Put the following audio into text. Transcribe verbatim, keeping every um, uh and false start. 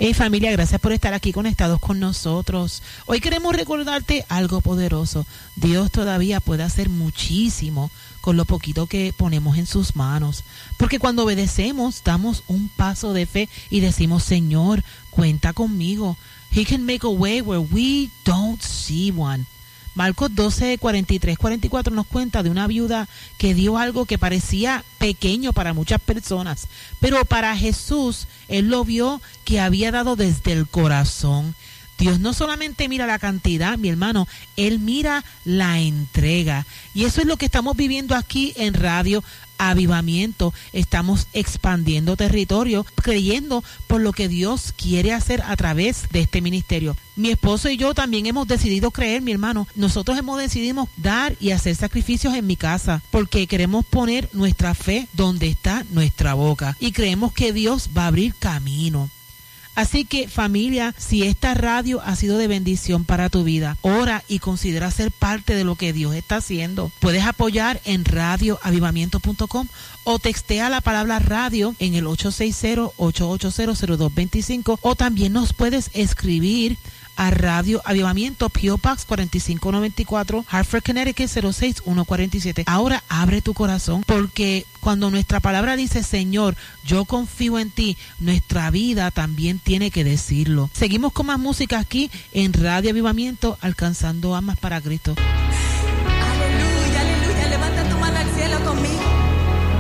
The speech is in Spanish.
Hey familia, gracias por estar aquí conectados con nosotros. Hoy queremos recordarte algo poderoso. Dios todavía puede hacer muchísimo con lo poquito que ponemos en sus manos. Porque cuando obedecemos, damos un paso de fe y decimos, Señor, cuenta conmigo. He can make a way where we don't see one. Marcos doce, cuarenta y tres, cuarenta y cuatro nos cuenta de una viuda que dio algo que parecía pequeño para muchas personas, pero para Jesús, Él lo vio que había dado desde el corazón. Dios no solamente mira la cantidad, mi hermano, Él mira la entrega. Y eso es lo que estamos viviendo aquí en Radio Avivamiento. Estamos expandiendo territorio, creyendo por lo que Dios quiere hacer a través de este ministerio. Mi esposo y yo también hemos decidido creer, mi hermano. Nosotros hemos decidido dar y hacer sacrificios en mi casa porque queremos poner nuestra fe donde está nuestra boca y creemos que Dios va a abrir camino. Así que familia, si esta radio ha sido de bendición para tu vida, ora y considera ser parte de lo que Dios está haciendo. Puedes apoyar en radio avivamiento punto com o textea la palabra radio en el ocho seis cero, ocho ocho cero, cero dos dos cinco o también nos puedes escribir a Radio Avivamiento, P O Box cuarenta y cinco noventa y cuatro, Hartford, Connecticut cero seis uno cuatro siete. Ahora abre tu corazón, porque cuando nuestra palabra dice, Señor, yo confío en ti, nuestra vida también tiene que decirlo. Seguimos con más música aquí en Radio Avivamiento, alcanzando almas para Cristo.